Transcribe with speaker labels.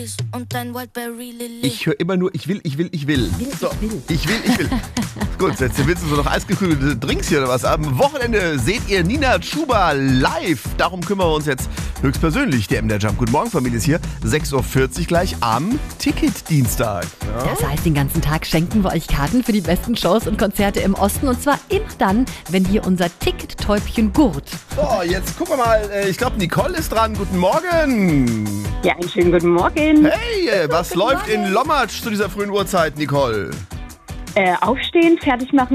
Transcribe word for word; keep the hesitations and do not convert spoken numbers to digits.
Speaker 1: Und dein Wildberry Lily.
Speaker 2: Ich höre immer nur, ich will, ich will, ich will.
Speaker 3: Will,
Speaker 2: so,
Speaker 3: ich will.
Speaker 2: Ich will, ich will. Gut, jetzt willst du so noch eisgekühlte Drinks hier oder was? Am Wochenende seht ihr Nina Chuba live. Darum kümmern wir uns jetzt höchstpersönlich. Der M D R Jump. Guten Morgen, Familie ist hier. sechs Uhr vierzig gleich am Ticketdienstag. Ja?
Speaker 3: Das heißt, den ganzen Tag schenken wir euch Karten für die besten Shows und Konzerte im Osten. Und zwar immer dann, wenn hier unser Ticket-Täubchen gurt.
Speaker 2: So, jetzt gucken wir mal. Ich glaube, Nicole ist dran. Guten Morgen.
Speaker 4: Ja, einen schönen guten Morgen.
Speaker 2: Hey, was läuft in Lommatsch zu dieser frühen Uhrzeit, Nicole?
Speaker 4: Äh, aufstehen, fertig machen.